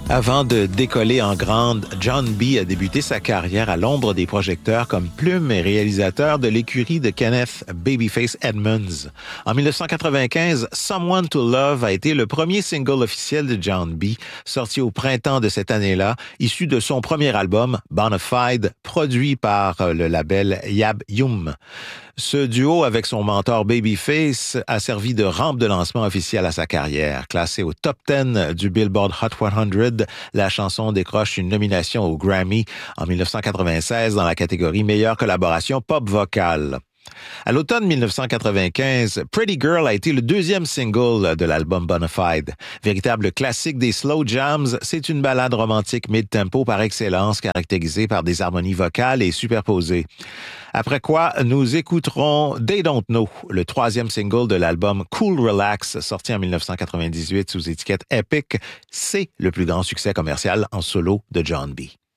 Avant de décoller en grande, John B. a débuté sa carrière à l'ombre des projecteurs comme plume et réalisateur de l'écurie de Kenneth Babyface Edmonds. En 1995, Someone to Love a été le premier single officiel de John B., sorti au printemps de cette année-là, issu de son premier album, Bonafide, produit par le label Yab Yum. Ce duo avec son mentor Babyface a servi de rampe de lancement officielle à sa carrière. Classé au top 10 du Billboard Hot 100, la chanson décroche une nomination au Grammy en 1996 dans la catégorie meilleure collaboration pop vocale. À l'automne 1995, Pretty Girl a été le deuxième single de l'album Bonafide. Véritable classique des slow jams, c'est une ballade romantique mid-tempo par excellence, caractérisée par des harmonies vocales et superposées. Après quoi, nous écouterons They Don't Know, le troisième single de l'album Cool Relax, sorti en 1998 sous étiquette Epic. C'est le plus grand succès commercial en solo de John B.